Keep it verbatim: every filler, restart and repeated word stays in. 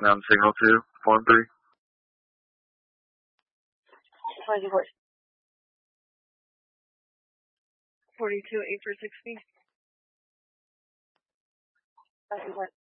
Now signal two, form three. twenty-four. forty-two, eight for sixty. twenty-one.